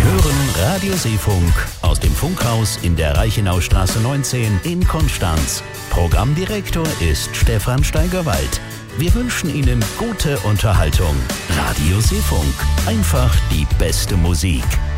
hören Radio Seefunk aus dem Funkhaus in der Reichenaustraße 19 in Konstanz. Programmdirektor ist Stefan Steigerwald. Wir wünschen Ihnen gute Unterhaltung. Radio Seefunk, einfach die beste Musik.